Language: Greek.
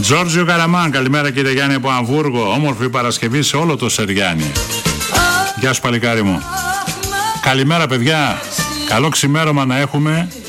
Τζόρτζιο Καραμάν, καλημέρα κύριε Γιάννη από Αμβούργο. Όμορφη Παρασκευή σε όλο το Σεριάννη. Γεια σου παλικάρι μου. Καλημέρα παιδιά. Καλό ξημέρωμα να έχουμε.